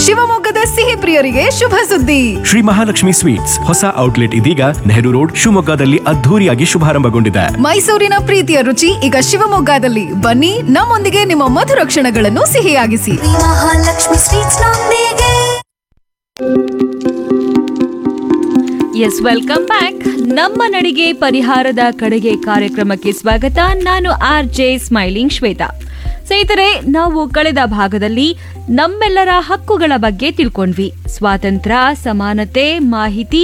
ಶಿವಮೊಗ್ಗದ ಸಿಹಿ ಪ್ರಿಯರಿಗೆ ಶುಭ ಸುದ್ದಿ. ಶ್ರೀ ಮಹಾಲಕ್ಷ್ಮಿ ಸ್ವೀಟ್ಸ್ ಹೊಸ ಔಟ್ಲೆಟ್ ಇದೀಗ ನೆಹರು ರೋಡ್ ಶಿವಮೊಗ್ಗದಲ್ಲಿ ಅದ್ಧೂರಿಯಾಗಿ ಶುಭಾರಂಭಗೊಂಡಿದೆ. ಮೈಸೂರಿನ ಪ್ರೀತಿಯ ರುಚಿ ಈಗ ಶಿವಮೊಗ್ಗದಲ್ಲಿ. ಬನ್ನಿ, ನಮ್ಮೊಂದಿಗೆ ನಿಮ್ಮ ಮಧುರ ಕ್ಷಣಗಳನ್ನು ಸಿಹಿಯಾಗಿಸಿ. ಮಹಾಲಕ್ಷ್ಮಿ ಸ್ವೀಟ್ಸ್ ನೊಂದಿಗೆ. S, welcome back. ನಮ್ಮ ನಡಿಗೆ ಪರಿಹಾರದ ಕಡೆಗೆ ಕಾರ್ಯಕ್ರಮಕ್ಕೆ ಸ್ವಾಗತ. ನಾನು RJ ಸ್ಮೈಲಿಂಗ್ ಶ್ವೇತಾ. ಸ್ನೇಹಿತರೆ, ನಾವು ಕಳೆದ ಭಾಗದಲ್ಲಿ ನಮ್ಮೆಲ್ಲರ ಹಕ್ಕುಗಳ ಬಗ್ಗೆ ತಿಳ್ಕೊಂಡ್ವಿ. ಸ್ವಾತಂತ್ರ್ಯ, ಸಮಾನತೆ, ಮಾಹಿತಿ.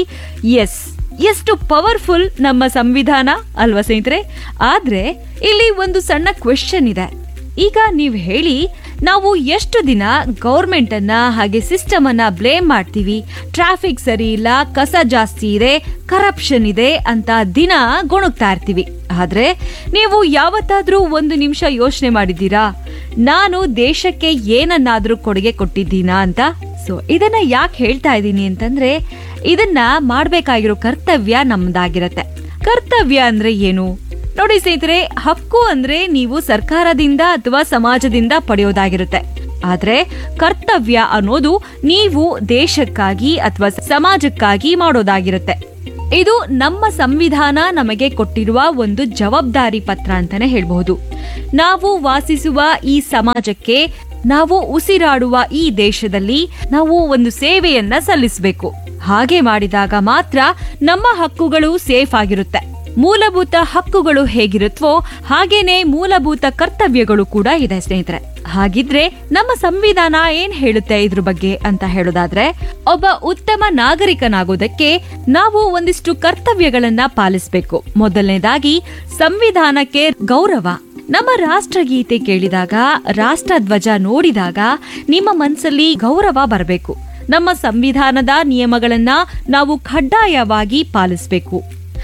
ಎಷ್ಟು ಪವರ್ಫುಲ್ ನಮ್ಮ ಸಂವಿಧಾನ ಅಲ್ವಾ ಸ್ನೇಹಿತರೆ? ಆದ್ರೆ ಇಲ್ಲಿ ಒಂದು ಸಣ್ಣ ಕ್ವೆಶ್ಚನ್ ಇದೆ. ಈಗ ನೀವು ಹೇಳಿ, ನಾವು ಎಷ್ಟು ದಿನ ಗೌರ್ಮೆಂಟ್ ಅನ್ನ ಹಾಗೆ ಸಿಸ್ಟಮ್ ಅನ್ನ ಬ್ಲೇಮ್ ಮಾಡ್ತೀವಿ? ಟ್ರಾಫಿಕ್ ಸರಿ ಇಲ್ಲ, ಕಸ ಜಾಸ್ತಿ ಇದೆ, ಕರಪ್ಷನ್ ಇದೆ ಅಂತ ದಿನ ಗೊಣಗ್ತಾ ಇರ್ತೀವಿ. ಆದ್ರೆ ನೀವು ಯಾವತ್ತಾದ್ರೂ ಒಂದು ನಿಮಿಷ ಯೋಚನೆ ಮಾಡಿದ್ದೀರಾ, ನಾನು ದೇಶಕ್ಕೆ ಏನನ್ನಾದ್ರೂ ಕೊಡುಗೆ ಕೊಟ್ಟಿದ್ದೀನಾ ಅಂತ? ಸೊ ಇದನ್ನ ಯಾಕೆ ಹೇಳ್ತಾ ಇದ್ದೀನಿ ಅಂತಂದ್ರೆ, ಇದನ್ನ ಮಾಡ್ಬೇಕಾಗಿರೋ ಕರ್ತವ್ಯ ನಮ್ದಾಗಿರತ್ತೆ. ಕರ್ತವ್ಯ ಅಂದ್ರೆ ಏನು ನೋಡಿ ಸ್ನೇಹಿತರೆ, ಹಕ್ಕು ಅಂದ್ರೆ ನೀವು ಸರ್ಕಾರದಿಂದ ಅಥವಾ ಸಮಾಜದಿಂದ ಪಡೆಯೋದಾಗಿರುತ್ತೆ. ಆದ್ರೆ ಕರ್ತವ್ಯ ಅನ್ನೋದು ನೀವು ದೇಶಕ್ಕಾಗಿ ಅಥವಾ ಸಮಾಜಕ್ಕಾಗಿ ಮಾಡೋದಾಗಿರುತ್ತೆ. ಇದು ನಮ್ಮ ಸಂವಿಧಾನ ನಮಗೆ ಕೊಟ್ಟಿರುವ ಒಂದು ಜವಾಬ್ದಾರಿ ಪತ್ರ ಅಂತಾನೆ ಹೇಳ್ಬಹುದು. ನಾವು ವಾಸಿಸುವ ಈ ಸಮಾಜಕ್ಕೆ, ನಾವು ಉಸಿರಾಡುವ ಈ ದೇಶದಲ್ಲಿ ನಾವು ಒಂದು ಸೇವೆಯನ್ನ ಸಲ್ಲಿಸಬೇಕು. ಹಾಗೆ ಮಾಡಿದಾಗ ಮಾತ್ರ ನಮ್ಮ ಹಕ್ಕುಗಳು ಸೇಫ್ ಆಗಿರುತ್ತೆ. ಮೂಲಭೂತ ಹಕ್ಕುಗಳು ಹೇಗಿರುತ್ತವೋ ಹಾಗೇನೆ ಮೂಲಭೂತ ಕರ್ತವ್ಯಗಳು ಕೂಡ ಇದೆ ಸ್ನೇಹಿತರೆ. ಹಾಗಿದ್ರೆ ನಮ್ಮ ಸಂವಿಧಾನ ಏನ್ ಹೇಳುತ್ತೆ ಇದ್ರ ಬಗ್ಗೆ ಅಂತ ಹೇಳೋದಾದ್ರೆ, ಒಬ್ಬ ಉತ್ತಮ ನಾಗರಿಕನಾಗೋದಕ್ಕೆ ನಾವು ಒಂದಿಷ್ಟು ಕರ್ತವ್ಯಗಳನ್ನ ಪಾಲಿಸಬೇಕು. ಮೊದಲನೇದಾಗಿ ಸಂವಿಧಾನಕ್ಕೆ ಗೌರವ. ನಮ್ಮ ರಾಷ್ಟ್ರಗೀತೆ ಕೇಳಿದಾಗ, ರಾಷ್ಟ್ರಧ್ವಜ ನೋಡಿದಾಗ ನಿಮ್ಮ ಮನಸ್ಸಲ್ಲಿ ಗೌರವ ಬರಬೇಕು. ನಮ್ಮ ಸಂವಿಧಾನದ ನಿಯಮಗಳನ್ನ ನಾವು ಕಡ್ಡಾಯವಾಗಿ ಪಾಲಿಸಬೇಕು.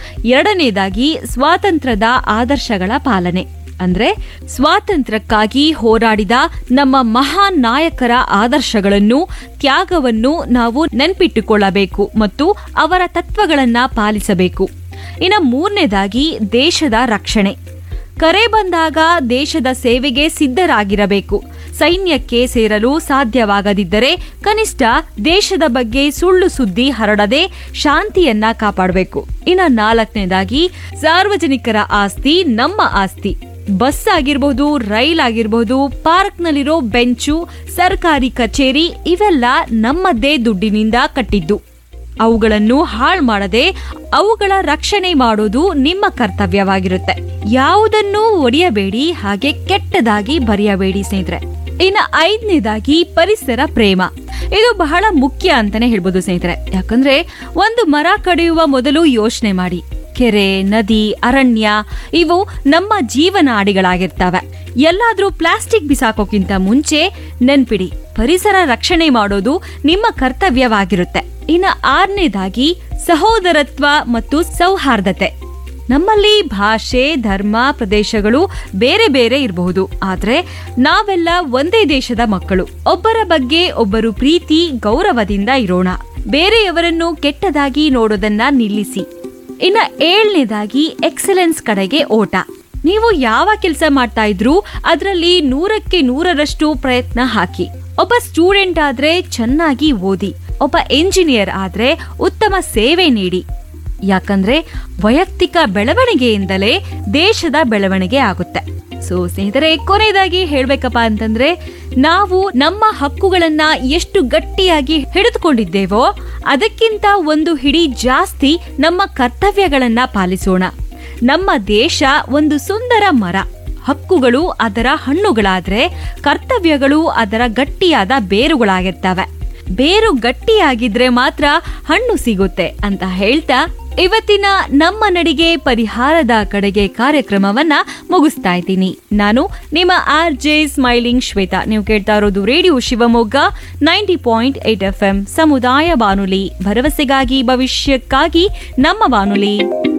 ಎರಡನೇದಾಗಿ ಸ್ವಾತಂತ್ರ್ಯದ ಆದರ್ಶಗಳ ಪಾಲನೆ. ಅಂದ್ರೆ ಸ್ವಾತಂತ್ರ್ಯಕ್ಕಾಗಿ ಹೋರಾಡಿದ ನಮ್ಮ ಮಹಾನ್ ನಾಯಕರ ಆದರ್ಶಗಳನ್ನು, ತ್ಯಾಗವನ್ನು ನಾವು ನೆನಪಿಟ್ಟುಕೊಳ್ಳಬೇಕು ಮತ್ತು ಅವರ ತತ್ವಗಳನ್ನ ಪಾಲಿಸಬೇಕು. ಇನ್ನು ಮೂರನೇದಾಗಿ ದೇಶದ ರಕ್ಷಣೆ. ಕರೆ ಬಂದಾಗ ದೇಶದ ಸೇವೆಗೆ ಸಿದ್ಧರಾಗಿರಬೇಕು. ಸೈನ್ಯಕ್ಕೆ ಸೇರಲು ಸಾಧ್ಯವಾಗದಿದ್ದರೆ ಕನಿಷ್ಠ ದೇಶದ ಬಗ್ಗೆ ಸುಳ್ಳು ಸುದ್ದಿ ಹರಡದೆ ಶಾಂತಿಯನ್ನ ಕಾಪಾಡಬೇಕು. ಇನ್ನು ನಾಲ್ಕನೇದಾಗಿ ಸಾರ್ವಜನಿಕರ ಆಸ್ತಿ ನಮ್ಮ ಆಸ್ತಿ. ಬಸ್ ಆಗಿರಬಹುದು, ರೈಲ್ ಆಗಿರಬಹುದು, ಪಾರ್ಕ್ನಲ್ಲಿರೋ ಬೆಂಚು, ಸರ್ಕಾರಿ ಕಚೇರಿ ಇವೆಲ್ಲ ನಮ್ಮದೇ ದುಡ್ಡಿನಿಂದ ಕಟ್ಟಿದ್ದು. ಅವುಗಳನ್ನು ಹಾಳು ಮಾಡದೆ ಅವುಗಳ ರಕ್ಷಣೆ ಮಾಡೋದು ನಿಮ್ಮ ಕರ್ತವ್ಯವಾಗಿರುತ್ತೆ. ಯಾವುದನ್ನು ಒಡೆಯಬೇಡಿ, ಹಾಗೆ ಕೆಟ್ಟದಾಗಿ ಬರೆಯಬೇಡಿ ಸ್ನೇಹಿತರೆ. ಇನ್ನು ಐದನೇದಾಗಿ ಪರಿಸರ ಪ್ರೇಮ. ಇದು ಬಹಳ ಮುಖ್ಯ ಅಂತಾನೆ ಹೇಳ್ಬೋದು ಸ್ನೇಹಿತರೆ. ಯಾಕಂದ್ರೆ ಒಂದು ಮರ ಕಡಿಯುವ ಮೊದಲು ಯೋಚನೆ ಮಾಡಿ. ಕೆರೆ, ನದಿ, ಅರಣ್ಯ ಇವು ನಮ್ಮ ಜೀವನಾಡಿಗಳಾಗಿರ್ತವೆ. ಎಲ್ಲಾದ್ರೂ ಪ್ಲಾಸ್ಟಿಕ್ ಬಿಸಾಕೋಕ್ಕಿಂತ ಮುಂಚೆ ನೆನ್ಪಿಡಿ, ಪರಿಸರ ರಕ್ಷಣೆ ಮಾಡೋದು ನಿಮ್ಮ ಕರ್ತವ್ಯವಾಗಿರುತ್ತೆ. ಇನ್ನು ಆರನೇದಾಗಿ ಸಹೋದರತ್ವ ಮತ್ತು ಸೌಹಾರ್ದತೆ. ನಮ್ಮಲ್ಲಿ ಭಾಷೆ, ಧರ್ಮ, ಪ್ರದೇಶಗಳು ಬೇರೆ ಬೇರೆ ಇರಬಹುದು, ಆದ್ರೆ ನಾವೆಲ್ಲ ಒಂದೇ ದೇಶದ ಮಕ್ಕಳು. ಒಬ್ಬರ ಬಗ್ಗೆ ಒಬ್ಬರು ಪ್ರೀತಿ, ಗೌರವದಿಂದ ಇರೋಣ. ಬೇರೆಯವರನ್ನು ಕೆಟ್ಟದಾಗಿ ನೋಡೋದನ್ನ ನಿಲ್ಲಿಸಿ. ಇನ್ನು ಏಳನೇದಾಗಿ ಎಕ್ಸಲೆನ್ಸ್ ಕಡೆಗೆ ಓಟ. ನೀವು ಯಾವ ಕೆಲಸ ಮಾಡ್ತಾ ಇದ್ರೂ ಅದರಲ್ಲಿ 100ಕ್ಕೆ 100ರಷ್ಟು ಪ್ರಯತ್ನ ಹಾಕಿ. ಒಬ್ಬ ಸ್ಟೂಡೆಂಟ್ ಆದ್ರೆ ಚೆನ್ನಾಗಿ ಓದಿ. ಒಬ್ಬ ಎಂಜಿನಿಯರ್ ಆದ್ರೆ ಉತ್ತಮ ಸೇವೆ ನೀಡಿ. ಯಾಕಂದ್ರೆ ವೈಯಕ್ತಿಕ ಬೆಳವಣಿಗೆಯಿಂದಲೇ ದೇಶದ ಬೆಳವಣಿಗೆ ಆಗುತ್ತೆ. ಸೊ ಸ್ನೇಹಿತರೆ, ಕೊನೆಯದಾಗಿ ಹೇಳ್ಬೇಕಪ್ಪ ಅಂತಂದ್ರೆ, ನಾವು ನಮ್ಮ ಹಕ್ಕುಗಳನ್ನ ಎಷ್ಟು ಗಟ್ಟಿಯಾಗಿ ಹಿಡಿದುಕೊಂಡಿದ್ದೇವೋ ಅದಕ್ಕಿಂತ ಒಂದು ಹಿಡಿ ಜಾಸ್ತಿ ನಮ್ಮ ಕರ್ತವ್ಯಗಳನ್ನ ಪಾಲಿಸೋಣ. ನಮ್ಮ ದೇಶ ಒಂದು ಸುಂದರ ಮರ. ಹಕ್ಕುಗಳು ಅದರ ಹಣ್ಣುಗಳಾದ್ರೆ ಕರ್ತವ್ಯಗಳು ಅದರ ಗಟ್ಟಿಯಾದ ಬೇರುಗಳಾಗಿರ್ತವೆ. ಬೇರು ಗಟ್ಟಿಯಾಗಿದ್ರೆ ಮಾತ್ರ ಹಣ್ಣು ಸಿಗುತ್ತೆ ಅಂತ ಹೇಳ್ತಾ ಇವತ್ತಿನ ನಮ್ಮ ನಡಿಗೆ ಪರಿಹಾರದ ಕಡೆಗೆ ಕಾರ್ಯಕ್ರಮವನ್ನ ಮುಗಿಸ್ತಾ ಇದ್ದೀನಿ. ನಾನು ನಿಮ್ಮ RJ ಸ್ಮೈಲಿಂಗ್ ಶ್ವೇತಾ. ನೀವು ಕೇಳ್ತಾ ಇರೋದು ರೇಡಿಯೋ ಶಿವಮೊಗ್ಗ 90.8 FM ಸಮುದಾಯ ಬಾನುಲಿ, ಭರವಸೆಗಾಗಿ ಭವಿಷ್ಯಕ್ಕಾಗಿ ನಮ್ಮ ಬಾನುಲಿ.